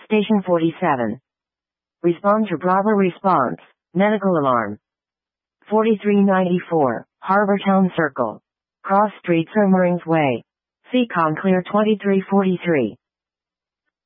Station 47. Respond to Bravo response. Medical alarm. 4394, Harbor Town Circle. Cross Street, Marines Way. Seacon clear 2343.